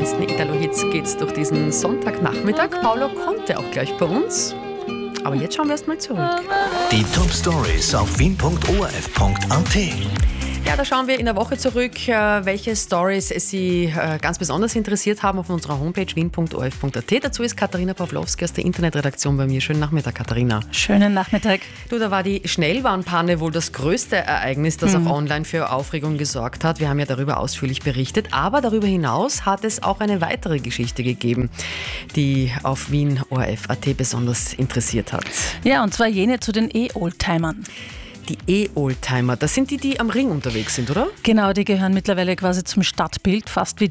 spannendsten Italo-Hits geht's durch diesen Sonntagnachmittag. Paolo konnte auch gleich bei uns. Aber jetzt schauen wir erst mal zurück. Die Top-Stories auf wien.orf.at. Ja, da schauen wir in der Woche zurück, welche Stories Sie ganz besonders interessiert haben auf unserer Homepage wien.orf.at. Dazu ist Katharina Pawlowski aus der Internetredaktion bei mir. Schönen Nachmittag, Katharina. Schönen Nachmittag. Du, da war die Schnellwarnpanne wohl das größte Ereignis, das auch online für Aufregung gesorgt hat. Wir haben ja darüber ausführlich berichtet. Aber darüber hinaus hat es auch eine weitere Geschichte gegeben, die auf wien.orf.at besonders interessiert hat. Ja, und zwar jene zu den E-Oldtimern. Die E-Oldtimer, das sind die am Ring unterwegs sind, oder? Genau, die gehören mittlerweile quasi zum Stadtbild, fast wie